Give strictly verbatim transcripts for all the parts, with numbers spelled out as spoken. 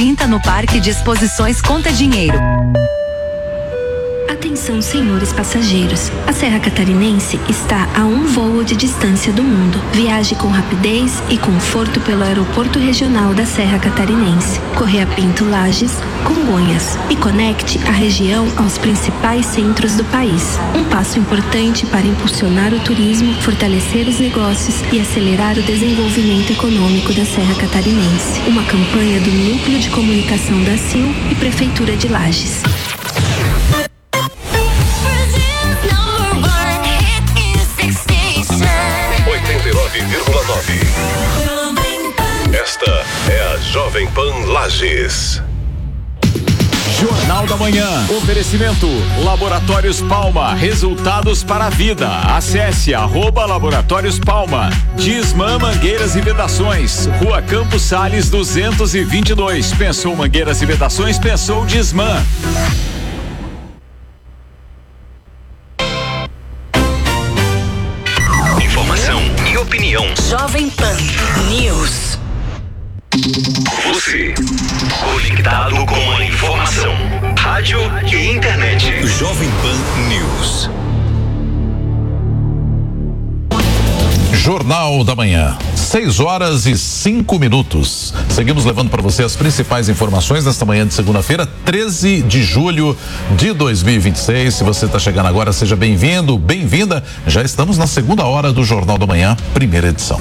Pinta no Parque de Exposições Conta Dinheiro. Atenção, senhores passageiros. A Serra Catarinense está a um voo de distância do mundo. Viaje com rapidez e conforto pelo Aeroporto Regional da Serra Catarinense, Correia Pinto Lages, Congonhas, e conecte a região aos principais centros do país. Um passo importante para impulsionar o turismo, fortalecer os negócios e acelerar o desenvolvimento econômico da Serra Catarinense. Uma campanha do Núcleo de Comunicação da C I L e Prefeitura de Lages. oitenta e nove vírgula nove. Esta é a Jovem Pan Lages. Jornal da Manhã. Oferecimento Laboratórios Palma. Resultados para a vida. Acesse arroba Laboratórios Palma. Disman Mangueiras e Vedações. Rua Campos Sales duzentos e vinte e dois. Pensou Mangueiras e Vedações? Pensou Disman. Informação e opinião. Jovem Pan News. Você, conectado com a informação. Rádio e internet. Jovem Pan News. Jornal da Manhã, seis horas e cinco minutos. Seguimos levando para você as principais informações desta manhã de segunda-feira, treze de julho de dois mil e vinte e seis. Se você está chegando agora, seja bem-vindo, bem-vinda. Já estamos na segunda hora do Jornal da Manhã, primeira edição.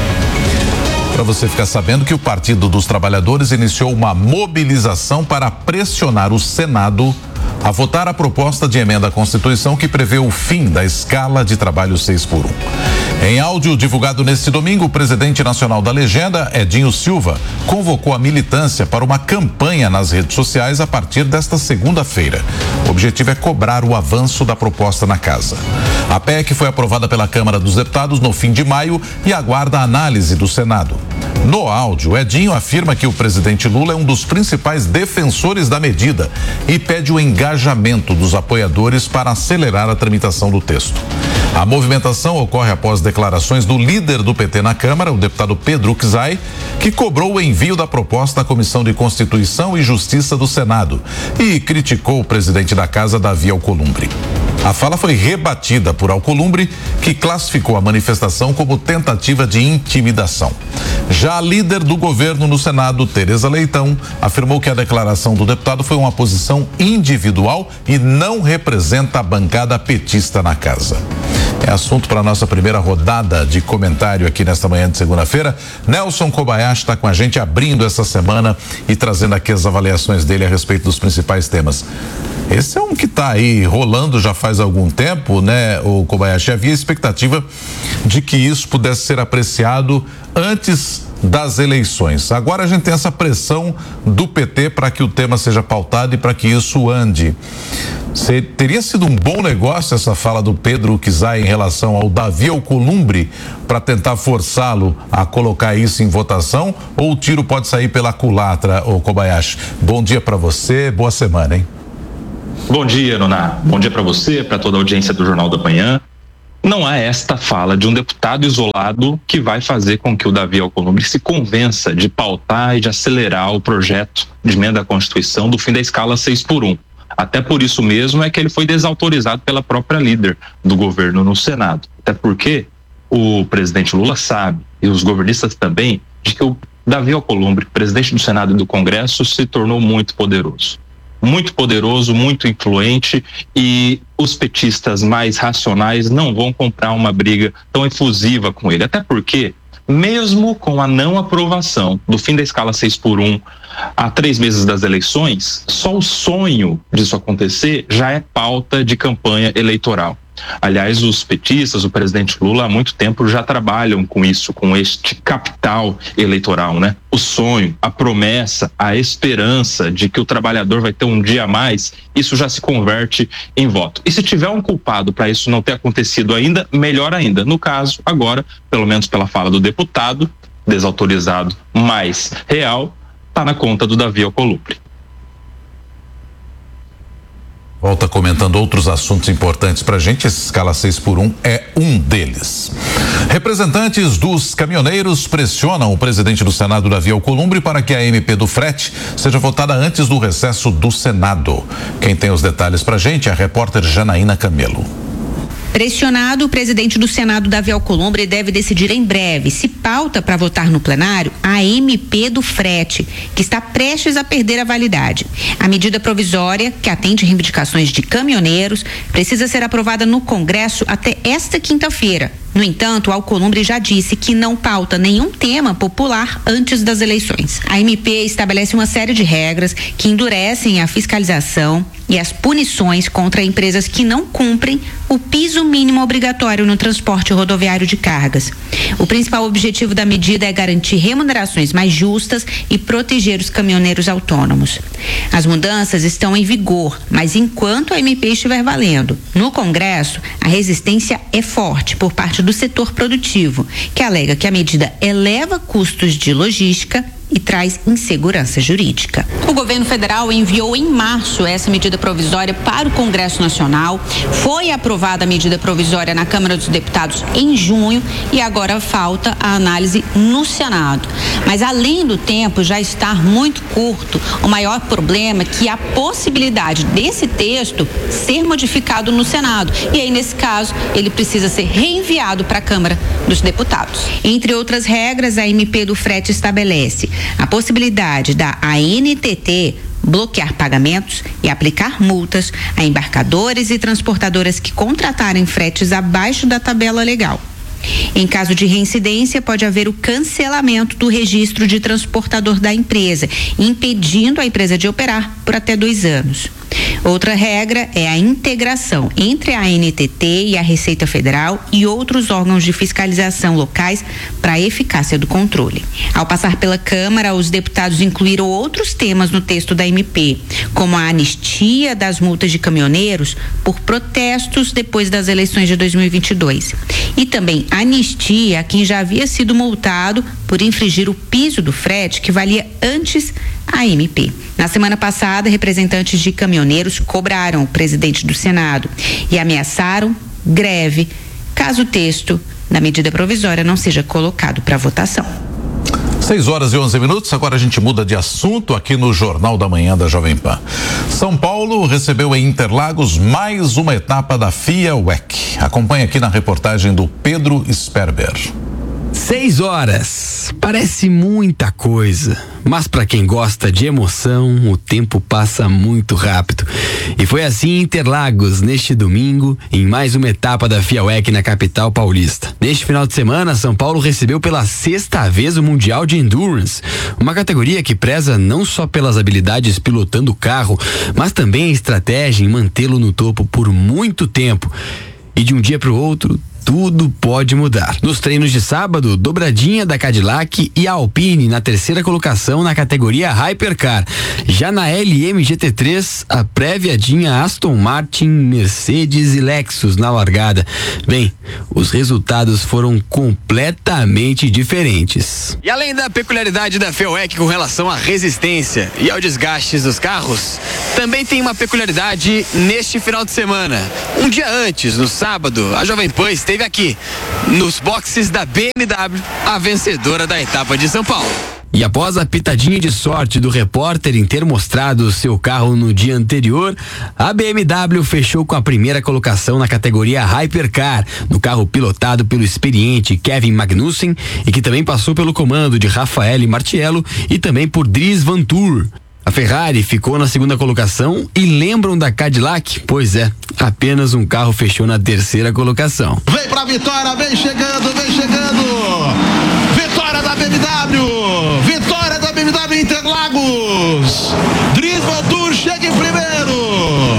Para você ficar sabendo que o Partido dos Trabalhadores iniciou uma mobilização para pressionar o Senado a votar a proposta de emenda à Constituição que prevê o fim da escala de trabalho seis por um. Em áudio divulgado neste domingo, o presidente nacional da legenda, Edinho Silva, convocou a militância para uma campanha nas redes sociais a partir desta segunda-feira. O objetivo é cobrar o avanço da proposta na casa. A P E C foi aprovada pela Câmara dos Deputados no fim de maio e aguarda a análise do Senado. No áudio, Edinho afirma que o presidente Lula é um dos principais defensores da medida e pede o engajamento dos apoiadores para acelerar a tramitação do texto. A movimentação ocorre após declarações do líder do P T na Câmara, o deputado Pedro Kzai, que cobrou o envio da proposta à Comissão de Constituição e Justiça do Senado e criticou o presidente da casa, Davi Alcolumbre. A fala foi rebatida por Alcolumbre, que classificou a manifestação como tentativa de intimidação. Já a líder do governo no Senado, Tereza Leitão, afirmou que a declaração do deputado foi uma posição individual e não representa a bancada petista na casa. É assunto para a nossa primeira rodada de comentário aqui nesta manhã de segunda-feira. Nelson Kobayashi está com a gente abrindo essa semana e trazendo aqui as avaliações dele a respeito dos principais temas. Esse é um que está aí rolando já faz algum tempo, né, o Kobayashi? Havia expectativa de que isso pudesse ser apreciado antes das eleições. Agora a gente tem essa pressão do P T para que o tema seja pautado e para que isso ande. Cê, teria sido um bom negócio essa fala do Pedro Kzai em relação ao Davi Alcolumbre para tentar forçá-lo a colocar isso em votação, ou o tiro pode sair pela culatra, ô Kobayashi? Bom dia para você, boa semana, hein? Bom dia, Noná. Bom dia para você, para toda a audiência do Jornal da Manhã. Não há esta fala de um deputado isolado que vai fazer com que o Davi Alcolumbre se convença de pautar e de acelerar o projeto de emenda à Constituição do fim da escala seis por um. Até por isso mesmo é que ele foi desautorizado pela própria líder do governo no Senado. Até porque o presidente Lula sabe, e os governistas também, de que o Davi Alcolumbre, presidente do Senado e do Congresso, se tornou muito poderoso. Muito poderoso, muito influente, e os petistas mais racionais não vão comprar uma briga tão efusiva com ele. Até porque, mesmo com a não aprovação do fim da escala seis por um há três meses das eleições, só o sonho disso acontecer já é pauta de campanha eleitoral. Aliás, os petistas, o presidente Lula, há muito tempo já trabalham com isso, com este capital eleitoral, né? O sonho, a promessa, a esperança de que o trabalhador vai ter um dia a mais, isso já se converte em voto. E se tiver um culpado para isso não ter acontecido ainda, melhor ainda. No caso, agora, pelo menos pela fala do deputado, desautorizado, mas real, está na conta do Davi Alcolumbre. volta comentando outros assuntos importantes pra gente. Esse escala seis por um é um deles. Representantes dos caminhoneiros pressionam o presidente do Senado, Davi Alcolumbre, para que a M P do frete seja votada antes do recesso do Senado. Quem tem os detalhes pra gente é a repórter Janaína Camelo. Pressionado, o presidente do Senado, Davi Alcolumbre, deve decidir em breve se pauta para votar no plenário a M P do frete, que está prestes a perder a validade. A medida provisória, que atende reivindicações de caminhoneiros, precisa ser aprovada no Congresso até esta quinta-feira. No entanto, Alcolumbre já disse que não pauta nenhum tema popular antes das eleições. A M P estabelece uma série de regras que endurecem a fiscalização e as punições contra empresas que não cumprem o piso mínimo obrigatório no transporte rodoviário de cargas. O principal objetivo da medida é garantir remunerações mais justas e proteger os caminhoneiros autônomos. As mudanças estão em vigor, mas enquanto a M P estiver valendo, no Congresso, a resistência é forte por parte do setor produtivo, que alega que a medida eleva custos de logística e traz insegurança jurídica. O governo federal enviou em março essa medida provisória para o Congresso Nacional. Foi aprovada a medida provisória na Câmara dos Deputados em junho e agora falta a análise no Senado. Mas além do tempo já estar muito curto, o maior problema é que a possibilidade desse texto ser modificado no Senado. E aí, nesse caso, ele precisa ser reenviado para a Câmara dos Deputados. Entre outras regras, a M P do frete estabelece a possibilidade da A N T T bloquear pagamentos e aplicar multas a embarcadores e transportadoras que contratarem fretes abaixo da tabela legal. Em caso de reincidência, pode haver o cancelamento do registro de transportador da empresa, impedindo a empresa de operar por até dois anos. Outra regra é a integração entre a A N T T e a Receita Federal e outros órgãos de fiscalização locais para a eficácia do controle. Ao passar pela Câmara, os deputados incluíram outros temas no texto da M P, como a anistia das multas de caminhoneiros por protestos depois das eleições de dois mil e vinte e dois. E também anistia a quem já havia sido multado por infringir o piso do frete que valia antes a M P. Na semana passada, representantes de caminhoneiros cobraram o presidente do Senado e ameaçaram greve caso o texto da medida provisória não seja colocado para votação. seis horas e onze minutos, agora a gente muda de assunto aqui no Jornal da Manhã da Jovem Pan. São Paulo recebeu em Interlagos mais uma etapa da FIA W E C. Acompanhe aqui na reportagem do Pedro Sperber. Seis horas, parece muita coisa, mas para quem gosta de emoção, o tempo passa muito rápido. E foi assim em Interlagos, neste domingo, em mais uma etapa da FIA W E C na capital paulista. Neste final de semana, São Paulo recebeu pela sexta vez o Mundial de Endurance, uma categoria que preza não só pelas habilidades pilotando o carro, mas também a estratégia em mantê-lo no topo por muito tempo. E de um dia para o outro, tudo pode mudar. Nos treinos de sábado, dobradinha da Cadillac e a Alpine na terceira colocação na categoria Hypercar. Já na L M G T três, a préviadinha Aston Martin, Mercedes e Lexus na largada. Bem, os resultados foram completamente diferentes. E além da peculiaridade da F I A W E C com relação à resistência e ao desgaste dos carros, também tem uma peculiaridade neste final de semana. Um dia antes, no sábado, a Jovem Pan esteve aqui, nos boxes da B M W, a vencedora da etapa de São Paulo. E após a pitadinha de sorte do repórter em ter mostrado seu carro no dia anterior, a B M W fechou com a primeira colocação na categoria Hypercar, no carro pilotado pelo experiente Kevin Magnussen e que também passou pelo comando de Raffaele Martiello e também por Dries Van Toor. A Ferrari ficou na segunda colocação e lembram da Cadillac? Pois é, apenas um carro fechou na terceira colocação. Vem pra vitória, vem chegando, vem chegando! Vitória da B M W! Vitória da B M W Interlagos! Dries Van Toor chega em primeiro!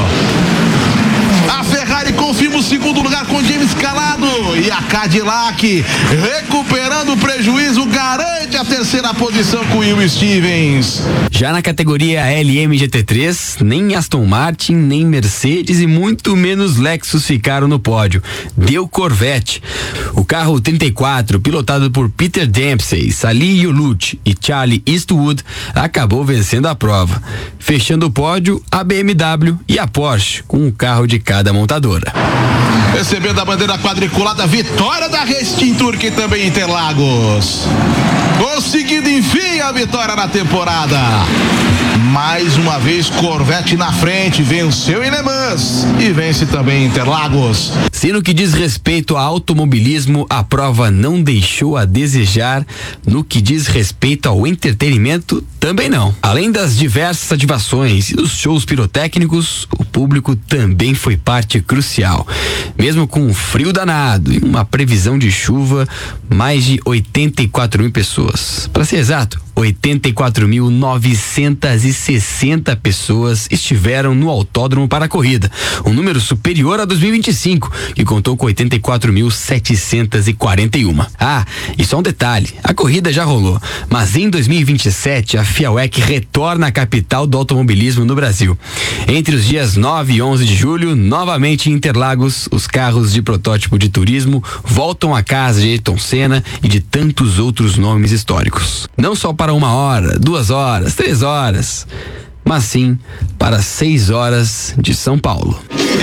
A Ferrari confirma o segundo lugar com James Calado e a Cadillac, recuperando o prejuízo, garante a terceira posição com Will Stevens. Já na categoria L M G T três, nem Aston Martin, nem Mercedes e muito menos Lexus ficaram no pódio. Deu Corvette. O carro trinta e quatro, pilotado por Peter Dempsey, Salih Yuluch e Charlie Eastwood, acabou vencendo a prova. Fechando o pódio, a B M W e a Porsche, com um carro de cada montadora. Recebendo a bandeira quadriculada, vitória da Restin Turk também em Interlagos. Conseguindo enfim a vitória na temporada. Mais uma vez Corvette na frente, venceu em Le Mans e vence também em Interlagos. Se no que diz respeito a automobilismo, a prova não deixou a desejar, no que diz respeito ao entretenimento, também não. Além das diversas ativações e dos shows pirotécnicos, o público também foi parte crucial. Mesmo com um frio danado e uma previsão de chuva, mais de oitenta e quatro mil pessoas. Para ser exato, oitenta e quatro mil novecentas e sessenta pessoas estiveram no autódromo para a corrida, um número superior a dois mil e vinte e cinco, que contou com oitenta e quatro mil setecentas e quarenta e uma. Ah, e só um detalhe, a corrida já rolou, mas em dois mil e vinte e sete a FIAWEC retorna à capital do automobilismo no Brasil. Entre os dias nove e onze de julho, novamente em Interlagos, os carros de protótipo de turismo voltam à casa de Ayrton Senna e de tantos outros nomes históricos. Não só para uma hora, duas horas, três horas, mas sim para seis horas de São Paulo.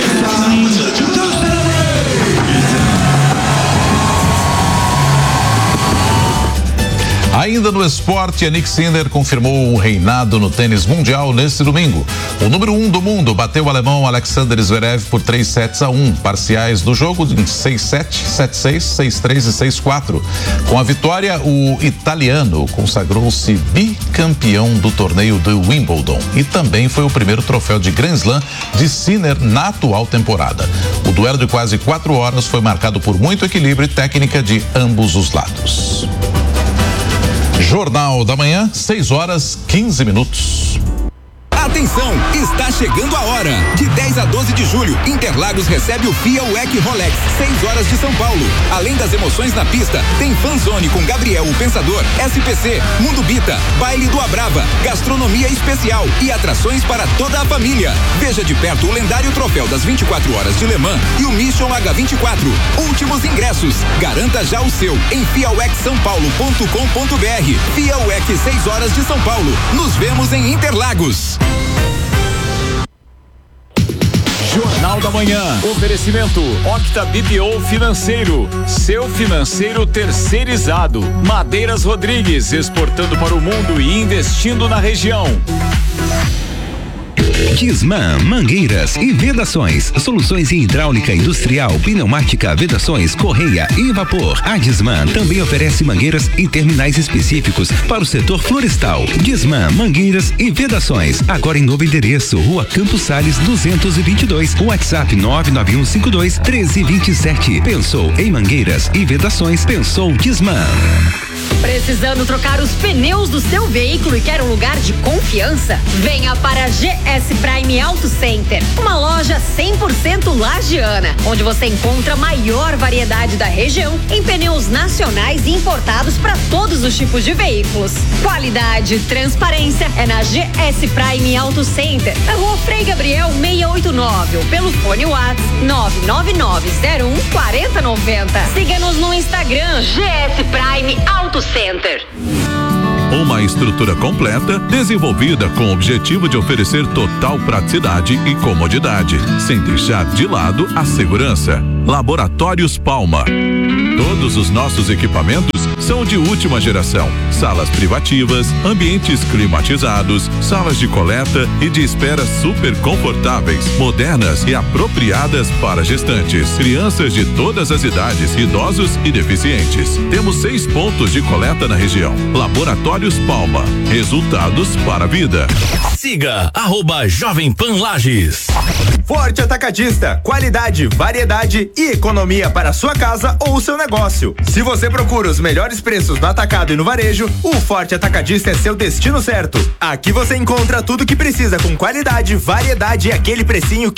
Ainda no esporte, Yannick Sinner confirmou um reinado no tênis mundial neste domingo. O número um do mundo bateu o alemão Alexander Zverev por três sets a um, parciais do jogo em seis sete, sete seis, seis três e seis quatro. Com a vitória, o italiano consagrou-se bicampeão do torneio do Wimbledon e também foi o primeiro troféu de Grand Slam de Sinner na atual temporada. O duelo de quase quatro horas foi marcado por muito equilíbrio e técnica de ambos os lados. Jornal da Manhã, seis horas quinze minutos. Atenção, está chegando a hora. De dez a doze de julho, Interlagos recebe o FIAWEC Rolex, seis horas de São Paulo. Além das emoções na pista, tem Fanzone com Gabriel o Pensador, S P C, Mundo Bita, Baile do Abrava, gastronomia especial e atrações para toda a família. Veja de perto o lendário troféu das vinte e quatro horas de Le Mans e o Mission H vinte e quatro. Últimos ingressos. Garanta já o seu em fiawec são paulo ponto com ponto br. FIAWEC seis horas de São Paulo. Nos vemos em Interlagos. Jornal da Manhã. Oferecimento Octa B P O Financeiro. Seu financeiro terceirizado. Madeiras Rodrigues, exportando para o mundo e investindo na região. Disman, mangueiras e vedações, soluções em hidráulica industrial, pneumática, vedações, correia e vapor. A Disman também oferece mangueiras e terminais específicos para o setor florestal. Disman, mangueiras e vedações, agora em novo endereço, Rua Campos Sales duzentos e vinte e dois, WhatsApp nove nove um cinco dois um três dois sete. Pensou em mangueiras e vedações, pensou Disman. Precisando trocar os pneus do seu veículo e quer um lugar de confiança? Venha para a G S Prime Auto Center, uma loja cem por cento lagiana, onde você encontra a maior variedade da região em pneus nacionais e importados para todos os tipos de veículos. Qualidade e transparência é na G S Prime Auto Center, na Rua Frei Gabriel seiscentos e oitenta e nove ou pelo fone WhatsApp nove nove nove zero um quatro zero nove zero. Siga-nos no Instagram G S Prime Auto Center. Uma estrutura completa, desenvolvida com o objetivo de oferecer total praticidade e comodidade, sem deixar de lado a segurança. Laboratórios Palma. Todos os nossos equipamentos são de última geração. Salas privativas, ambientes climatizados, salas de coleta e de espera super confortáveis, modernas e apropriadas para gestantes, crianças de todas as idades, idosos e deficientes. Temos seis pontos de coleta na região. Laboratórios Palma. Resultados para a vida. Siga arroba Jovem Pan Lages. Forte Atacadista, qualidade, variedade e economia para sua casa ou seu negócio. Se você procura os melhores preços no atacado e no varejo, o Forte Atacadista é seu destino certo. Aqui você encontra tudo que precisa com qualidade, variedade e aquele precinho que